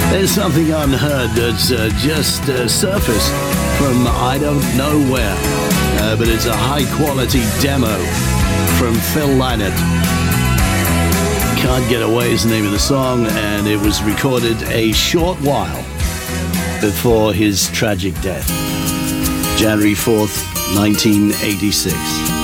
There's something unheard that's just surfaced from I don't know where, but it's a high-quality demo from Phil Lynott. Can't Get Away is the name of the song, and it was recorded a short while before his tragic death, January 4th, 1986.